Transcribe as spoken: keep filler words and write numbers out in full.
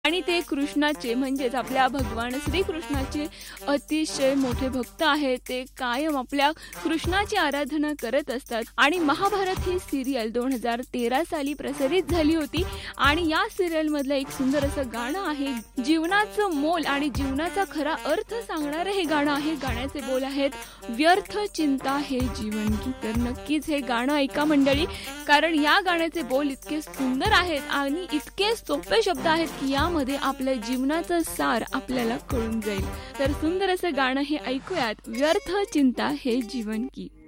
आणि ते कृष्णाचे म्हणजेच आपल्या भगवान श्रीकृष्णाचे अतिशय मोठे भक्त आहेत. ते कायम आपल्या कृष्णाची आराधना करत असतात. आणि महाभारत ही सिरियल दोन हजार तेरा साली प्रसारित झाली होती आणि या सिरियल मधलं एक सुंदर असं गाणं आहे. जीवनाचं मोल आणि जीवनाचा खरा अर्थ सांगणारं हे गाणं आहे. गाण्याचे बोल आहेत, व्यर्थ चिंता हे जीवन की. तर नक्कीच हे गाणं ऐका मंडळी, कारण या गाण्याचे बोल इतके सुंदर आहेत आणि इतके सोपे शब्द आहेत की यामध्ये आपल्या जीवनाचं सार आपल्याला कळून जाईल. तर सुंदर असं गाणं हे ऐकूयात, व्यर्थ चिंता हे जीवन की.